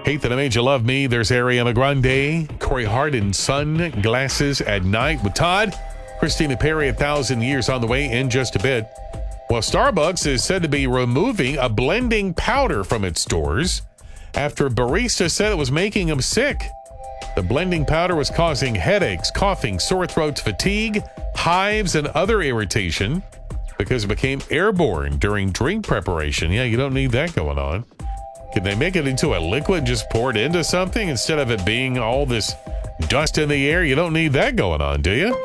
Hate That I Made You Love Me. There's Ariana Grande. Corey Hart in Sunglasses at Night with Todd. Christina Perri, 1,000 Years on the way in just a bit. Well, Starbucks is said to be removing a blending powder from its stores after a barista said it was making them sick. The blending powder was causing headaches, coughing, sore throats, fatigue, hives, and other irritation because it became airborne during drink preparation. Yeah, you don't need that going on. Can they make it into a liquid and just pour it into something instead of it being all this dust in the air? You don't need that going on, do you?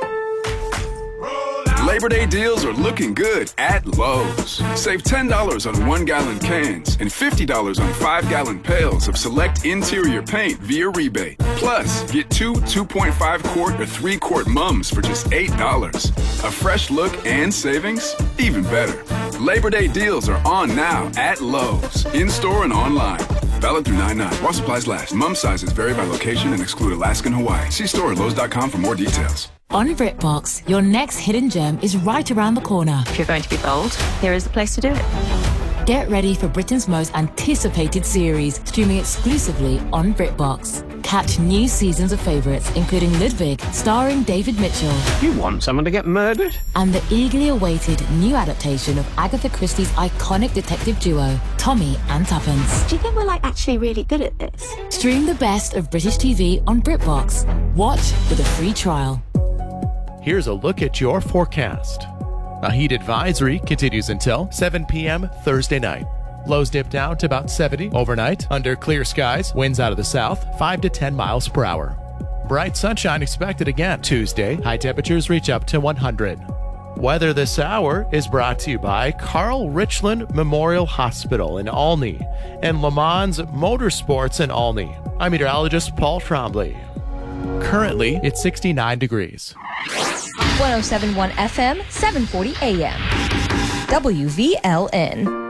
Labor Day deals are looking good at Lowe's. Save $10 on 1-gallon cans and $50 on 5-gallon pails of select interior paint via rebate. Plus, get 2.5-quart or 3-quart mums for just $8. A fresh look and savings? Even better. Labor Day deals are on now at Lowe's, in-store and online. Valid through 9/9. While supplies last. Mum sizes vary by location and exclude Alaska and Hawaii. See store at Lowe's.com for more details. On BritBox, your next hidden gem is right around the corner. If you're going to be bold, here is the place to do it. Get ready for Britain's most anticipated series, streaming exclusively on BritBox. Catch new seasons of favourites, including Ludwig, starring David Mitchell. You want someone to get murdered? And the eagerly awaited new adaptation of Agatha Christie's iconic detective duo, Tommy and Tuppence. Do you think we're actually really good at this? Stream the best of British TV on BritBox. Watch with a free trial. Here's a look at your forecast. A heat advisory continues until 7 p.m. Thursday night. Lows dip down to about 70 overnight. Under clear skies, winds out of the south, 5 to 10 miles per hour. Bright sunshine expected again Tuesday. High temperatures reach up to 100. Weather this hour is brought to you by Carl Richland Memorial Hospital in Olney and Le Mans Motorsports in Olney. I'm meteorologist Paul Trombley. Currently, it's 69 degrees. 107.1 FM, 740 AM. WVLN.